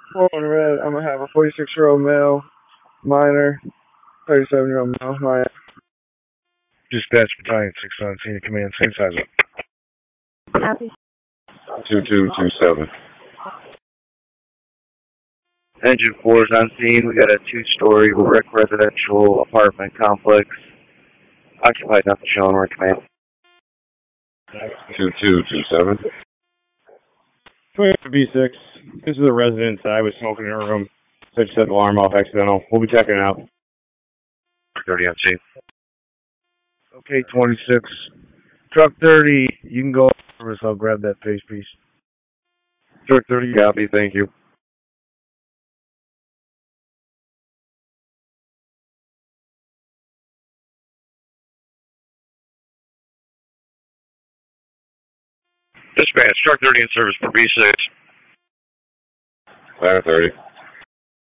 4 on red. I'm gonna have a 46-year-old male, minor, 37-year-old male, minor. Dispatch Battalion 6 on Senior Command, same size up. Copy. 2227. Engine 4 is on scene. We got a 2-story brick residential apartment complex. Occupied, nothing shown. We're in command. 2227. B6. This is a residence. I was smoking in her room. So I just set the alarm off accidental. We'll be checking it out. 30 on scene. Okay, 26. Truck 30, you can go over, so I'll grab that face piece. Truck 30, copy, thank you. Dispatch, truck 30 in service for B6. Ladder 30.